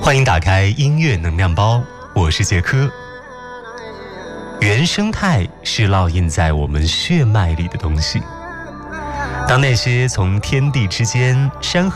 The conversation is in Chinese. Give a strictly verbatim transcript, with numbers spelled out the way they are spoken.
欢迎打开音乐能量包，我是杰科。原生态是烙印在我们血脉里的东西。当那些从天地之间山河